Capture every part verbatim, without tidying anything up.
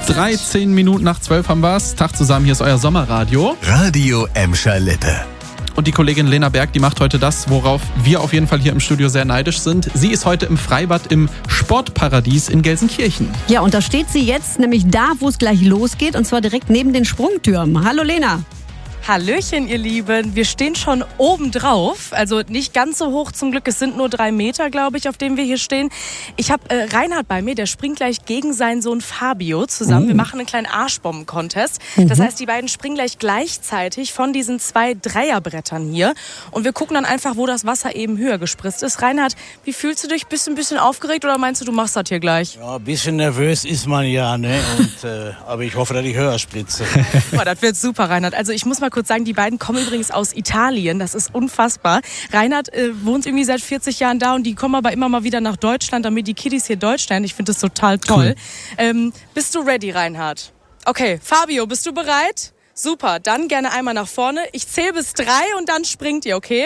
dreizehn Minuten nach zwölf haben wir's. Tag zusammen, hier ist euer Sommerradio. Radio Emscher Lippe. Und die Kollegin Lena Berg, die macht heute das, worauf wir auf jeden Fall hier im Studio sehr neidisch sind. Sie ist heute im Freibad im Sportparadies in Gelsenkirchen. Ja, und da steht sie jetzt, nämlich da, wo es gleich losgeht, und zwar direkt neben den Sprungtürmen. Hallo Lena. Hallöchen, ihr Lieben. Wir stehen schon oben drauf, also nicht ganz so hoch zum Glück. Es sind nur drei Meter, glaube ich, auf dem wir hier stehen. Ich habe äh, Reinhard bei mir, der springt gleich gegen seinen Sohn Fabio zusammen. Oh. Wir machen einen kleinen Arschbomben-Contest. Mhm. Das heißt, die beiden springen gleich gleichzeitig von diesen zwei Dreierbrettern hier. Und wir gucken dann einfach, wo das Wasser eben höher gespritzt ist. Reinhard, wie fühlst du dich? Bist du ein bisschen aufgeregt oder meinst du, du machst das hier gleich? Ja, ein bisschen nervös ist man ja, ne? Und, äh, aber ich hoffe, dass ich höher spritze. Boah, das wird super, Reinhard. Also ich muss mal kurz sagen, die beiden kommen übrigens aus Italien. Das ist unfassbar. Reinhard äh, wohnt irgendwie seit vierzig Jahren da und die kommen aber immer mal wieder nach Deutschland, damit die Kiddies hier Deutsch lernen. Ich finde das total toll. Cool. Ähm, bist du ready, Reinhard? Okay, Fabio, bist du bereit? Super, dann gerne einmal nach vorne. Ich zähle bis drei und dann springt ihr, okay?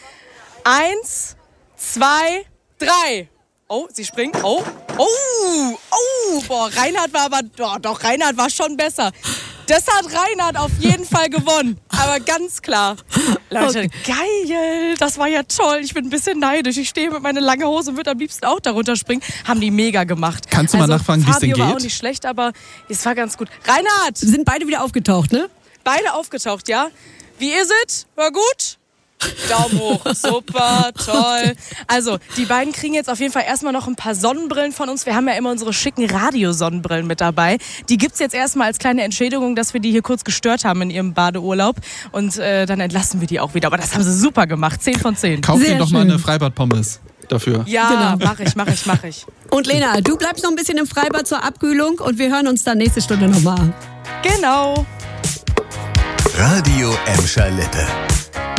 Eins, zwei, drei. Oh, sie springt. Oh, oh, oh. Boah, Reinhard war aber, doch, doch, Reinhard war schon besser. Das hat Reinhard auf jeden Fall gewonnen. Aber ganz klar. Leute, geil. Das war ja toll. Ich bin ein bisschen neidisch. Ich stehe mit meiner langen Hose und würde am liebsten auch darunter springen. Haben die mega gemacht. Kannst du also, mal nachfragen, wie es denn geht? Fabio war auch nicht schlecht, aber es war ganz gut. Reinhard! Sind beide wieder aufgetaucht, ne? Beide aufgetaucht, ja. Wie ist es? War gut? Daumen hoch, super, toll. Also, die beiden kriegen jetzt auf jeden Fall erstmal noch ein paar Sonnenbrillen von uns. Wir haben ja immer unsere schicken Radiosonnenbrillen mit dabei. Die gibt's jetzt erstmal als kleine Entschädigung, dass wir die hier kurz gestört haben in ihrem Badeurlaub. Und äh, dann entlassen wir die auch wieder. Aber das haben sie super gemacht, zehn von zehn. Kauf Sehr dir doch schön. mal eine Freibad-Pommes dafür. Ja, Genau. mach ich, mach ich, mach ich. Und Lena, du bleibst noch ein bisschen im Freibad zur Abkühlung und wir hören uns dann nächste Stunde nochmal. Genau. Radio Emscher Lippe.